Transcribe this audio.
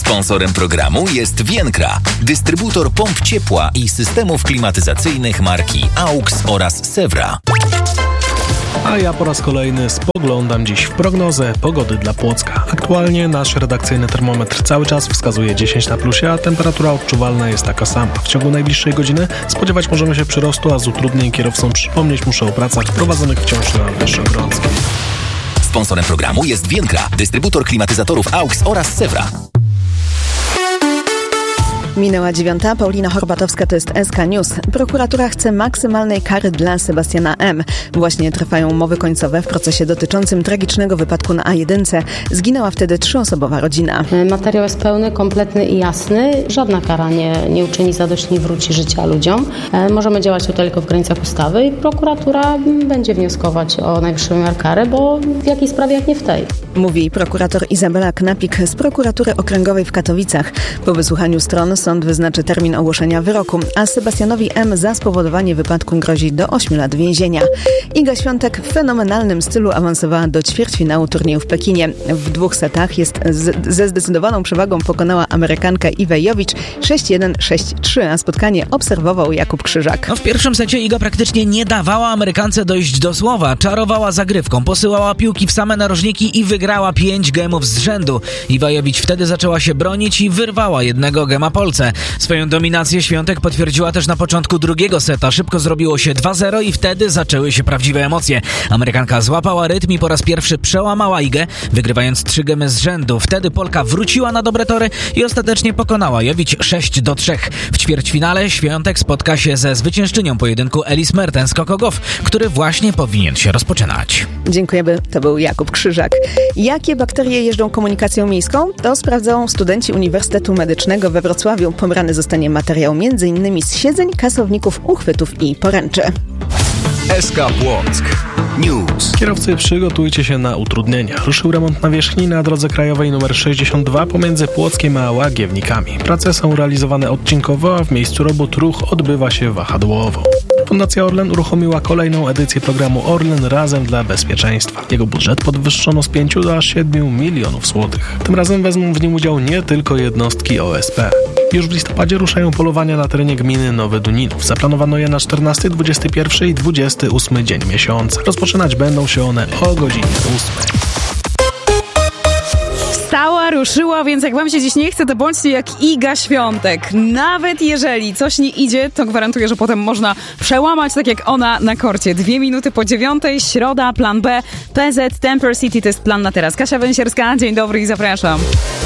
Sponsorem programu jest Vienkra, dystrybutor pomp ciepła i systemów klimatyzacyjnych marki AUX oraz Sewra. A ja po raz kolejny spoglądam dziś w prognozę pogody dla Płocka. Aktualnie nasz redakcyjny termometr cały czas wskazuje 10 na plusie, a temperatura odczuwalna jest taka sama. W ciągu najbliższej godziny spodziewać możemy się przyrostu, a z utrudnień kierowcom przypomnieć muszę o pracach prowadzonych wciąż na Wyszogrodzkiej. Sponsorem programu jest Vienkra, dystrybutor klimatyzatorów AUX oraz Sewra. Minęła 9. Paulina Horbatowska, to jest SK News. Prokuratura chce maksymalnej kary dla Sebastiana M. Właśnie trwają mowy końcowe w procesie dotyczącym tragicznego wypadku na A1. Zginęła wtedy 3-osobowa rodzina. Materiał jest pełny, kompletny i jasny. Żadna kara nie uczyni zadość, nie wróci życia ludziom. Możemy działać tutaj tylko w granicach ustawy i prokuratura będzie wnioskować o najwyższą wymiar kary, bo w jakiej sprawie jak nie w tej. Mówi prokurator Izabela Knapik z prokuratury okręgowej w Katowicach. Po wysłuchaniu stron sąd wyznaczy termin ogłoszenia wyroku, a Sebastianowi M. za spowodowanie wypadku grozi do 8 lat więzienia. Iga Świątek w fenomenalnym stylu awansowała do ćwierćfinału turnieju w Pekinie. W 2 setach ze zdecydowaną przewagą pokonała Amerykankę Iwę Jowicz 6-1, 6-3, a spotkanie obserwował Jakub Krzyżak. W pierwszym secie Iga praktycznie nie dawała Amerykance dojść do słowa. Czarowała zagrywką, posyłała piłki w same narożniki i wygrała 5 gemów z rzędu. Iwa Jowicz wtedy zaczęła się bronić i wyrwała jednego gema Polce. Swoją dominację Świątek potwierdziła też na początku drugiego seta. Szybko zrobiło się 2-0 i wtedy zaczęły się prawdziwe emocje. Amerykanka złapała rytm i po raz pierwszy przełamała Igę, wygrywając 3 gemy z rzędu. Wtedy Polka wróciła na dobre tory i ostatecznie pokonała Jowicz 6-3. W ćwierćfinale Świątek spotka się ze zwyciężczynią pojedynku Elis Mertens-Kokogow, który właśnie powinien się rozpoczynać. Dziękujemy, to był Jakub Krzyżak. Jakie bakterie jeżdżą komunikacją miejską? To sprawdzą studenci Uniwersytetu Medycznego we Wrocławiu. Pobrany zostanie materiał m.in. z siedzeń, kasowników, uchwytów i poręczy. SK Płock News. Kierowcy, przygotujcie się na utrudnienia. Ruszył remont nawierzchni na drodze krajowej nr 62 pomiędzy Płockiem a Łagiewnikami. Prace są realizowane odcinkowo, a w miejscu robót ruch odbywa się wahadłowo. Fundacja Orlen uruchomiła kolejną edycję programu Orlen Razem dla Bezpieczeństwa. Jego budżet podwyższono z 5 do aż 7 milionów złotych. Tym razem wezmą w nim udział nie tylko jednostki OSP. Już w listopadzie ruszają polowania na terenie gminy Nowy Duninów. Zaplanowano je na 14, 21 i 28 dzień miesiąca. Rozpoczynać będą się one o godzinie 8. Wstała, ruszyła, więc jak wam się dziś nie chce, to bądźcie jak Iga Świątek. Nawet jeżeli coś nie idzie, to gwarantuję, że potem można przełamać, tak jak ona na korcie. 2 minuty po 9, środa, plan B, PZ, Temper City, to jest plan na teraz. Kasia Węsierska, dzień dobry i zapraszam.